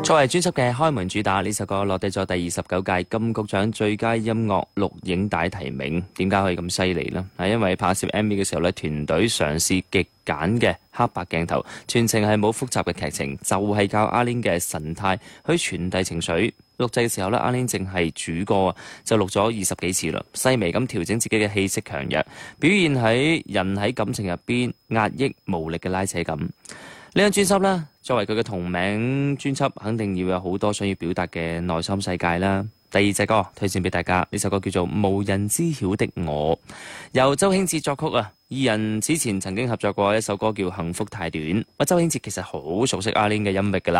作為專輯嘅開門主打，呢首歌攞低咗第29屆金曲獎最佳音樂錄影帶提名。點解可以咁犀利呢？係因為拍攝 MV 嘅時候咧，團隊嘗試極簡嘅黑白鏡頭，全程係冇複雜嘅劇情，就係靠阿 Lin 嘅神態去傳遞情緒。錄製嘅時候咧，阿 Lin 淨係主歌啊，就錄咗20幾次啦，細微咁調整自己嘅氣息強弱，表現喺人喺感情入邊壓抑無力嘅拉扯感。呢張專輯呢，作為佢嘅同名專輯，肯定要有好多想要表達嘅內心世界啦。第二隻歌推薦俾大家，呢首歌叫做《無人知曉的我》，由周興哲作曲啊。二人此前曾經合作過一首歌叫《幸福太短》。周興哲其實好熟悉阿 Lin 嘅音域㗎啦。